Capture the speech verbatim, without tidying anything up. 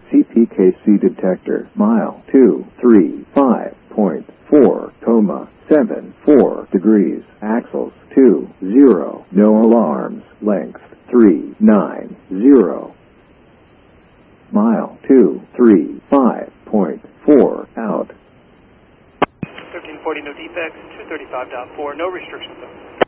C P K C detector. Mile two three five point four, comma, seven four degrees. Axles two zero. No alarms. Length three nine zero. Mile two three five point four out. thirteen forty, no defects. two thirty-five point four, no restrictions.